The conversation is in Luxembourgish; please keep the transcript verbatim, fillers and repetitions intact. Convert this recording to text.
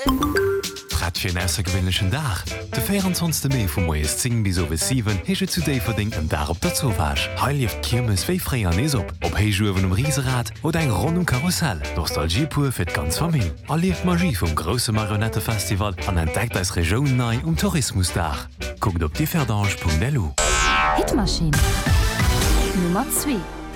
Fir en aussergewwenlechen Dach. De vierundzwanzigste Mai vum Moes zing bis over sieben hege zu déi verding en Dar op der Zowasch. Heil lieft Kirmes wéi fré an ees op. Op Heijuwen um Rieserad oder eng rund um Karussell. Nostalgiepur fir ganz Famill. All lieft Magie vum grosse Marionettefestival an entdeckt als Regionun nei um Tourismusdach. Guckt op die Verdange punkt delu. Hitmaschine Nummer zwei.